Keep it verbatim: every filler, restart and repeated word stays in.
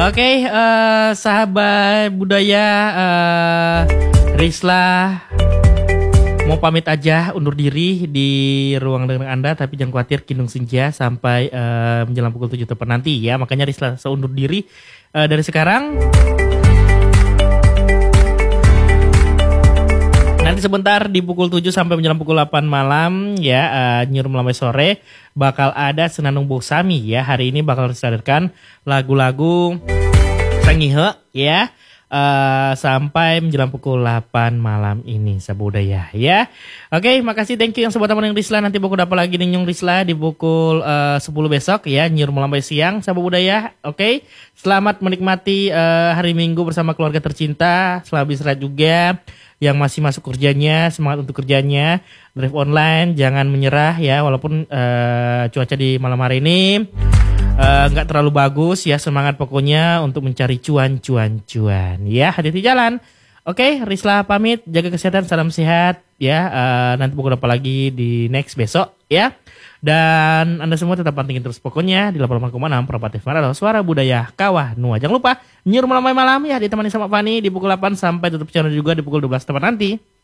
Oke, uh, sahabat budaya, uh, Risla mau pamit aja, undur diri di ruang dengar Anda, tapi jangan khawatir, Kinung Senja sampai uh, menjelang pukul tujuh tepat nanti ya. Makanya Risla seundur diri uh, dari sekarang. Nanti sebentar di pukul tujuh sampai menjelang pukul delapan malam ya, uh, Nyurum Lambai Sore bakal ada Senandung Bosami ya. Hari ini bakal disadarkan lagu-lagu Sangihe ya, uh, sampai menjelang pukul delapan malam ini Sabudaya ya. Oke, makasih, thank you yang sobat teman yang Risla. Nanti pukul dapat lagi nih Nyung Risla di pukul uh, sepuluh besok ya, Nyurum Lambai Siang Sabudaya. Oke, selamat menikmati uh, hari Minggu bersama keluarga tercinta. Selamat istirahat juga. Yang masih masuk kerjanya, semangat untuk kerjanya. Drive online, jangan menyerah ya. Walaupun uh, cuaca di malam hari ini nggak uh, terlalu bagus ya. Semangat pokoknya untuk mencari cuan-cuan-cuan ya. Hati-hati jalan. Oke, Risla pamit. Jaga kesehatan, salam sehat ya. Uh, nanti pukul apa lagi di next besok ya. Dan Anda semua tetap pantengin terus pokoknya di delapan puluh delapan koma enam Perpatif Marado, Suara Budaya Kawah Nua. Jangan lupa Nyurum Lambai Malam ya, ditemani sama Fani di pukul delapan sampai tutup channel juga di pukul dua belas tepat nanti.